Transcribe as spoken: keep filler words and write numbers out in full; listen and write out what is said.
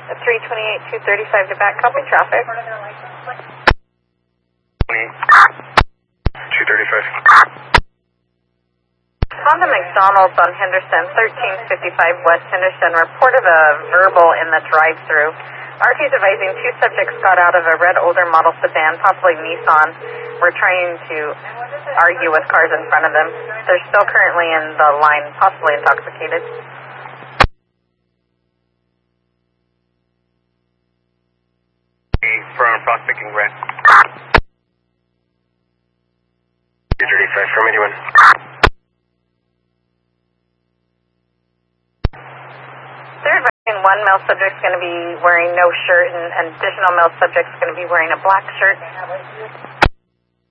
three twenty-eight, two thirty-five to back, copy traffic. two thirty-five. Honda McDonald's on Henderson, thirteen fifty-five West Henderson, reported a verbal in the drive-thru. R T is advising two subjects got out of a red older model sedan, possibly Nissan. We're trying to argue with cars in front of them. They're still currently in the line, possibly intoxicated. From Prospecting Red. two thirty-five from anyone. They're advising one male subject's going to be wearing no shirt, and an additional male subject's going to be wearing a black shirt.